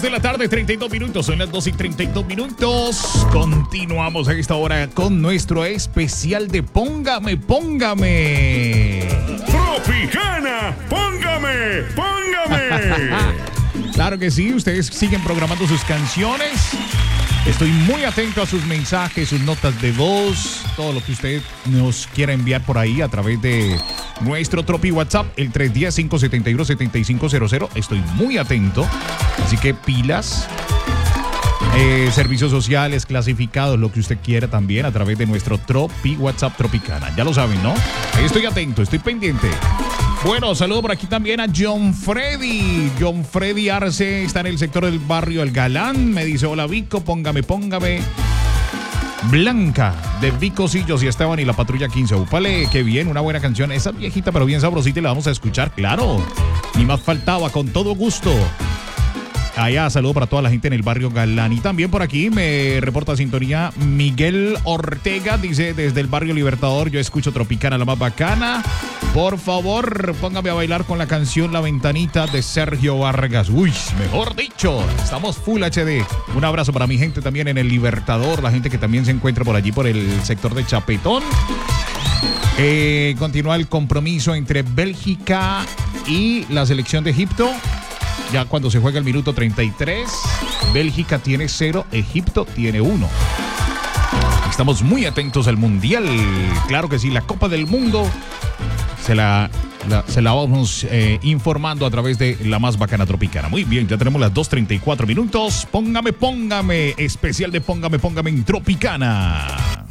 de la tarde, 32 minutos. Son las 2:32. Continuamos a esta hora con nuestro especial de Póngame, Póngame. Tropicana, póngame, póngame. Claro que sí, ustedes siguen programando sus canciones. Estoy muy atento a sus mensajes, sus notas de voz, todo lo que usted nos quiera enviar por ahí a través de nuestro Tropi WhatsApp, el 310-571-7500. Estoy muy atento, así que pilas. Servicios sociales, clasificados, lo que usted quiera también a través de nuestro Tropi WhatsApp Tropicana. Ya lo saben, ¿no? Estoy atento, estoy pendiente. Bueno, saludo por aquí también a John Freddy. John Freddy Arce está en el sector del barrio El Galán. Me dice, hola Vico, póngame, póngame. Blanca, de Vicocillos y Esteban y la Patrulla 15. Upale, qué bien, una buena canción. Esa viejita pero bien sabrosita y la vamos a escuchar, claro. Ni más faltaba, con todo gusto. Allá, saludo para toda la gente en el barrio Galán. Y también por aquí me reporta sintonía Miguel Ortega. Dice, desde el barrio Libertador, yo escucho Tropicana, la más bacana. Por favor, póngame a bailar con la canción La Ventanita de Sergio Vargas. Uy, mejor dicho, estamos full HD. Un abrazo para mi gente también en el Libertador, la gente que también se encuentra por allí, por el sector de Chapetón. Continúa el compromiso entre Bélgica y la selección de Egipto. Ya cuando se juega el minuto 33, Bélgica tiene 0, Egipto tiene 1. Estamos muy atentos al Mundial. Claro que sí, la Copa del Mundo se la vamos informando a través de la más bacana Tropicana. Muy bien, ya tenemos las 2:34 minutos. Póngame, póngame, especial de Póngame, póngame en Tropicana.